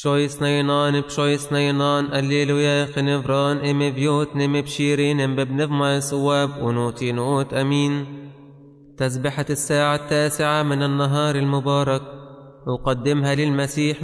بشويس نينان بشويس نينان الليلويا خنفران ام بيوت نم بشيرين ام ببنف ما يصواب ونوتي نوت امين. تسبحة الساعة 9 من النهار المبارك، أقدمها للمسيح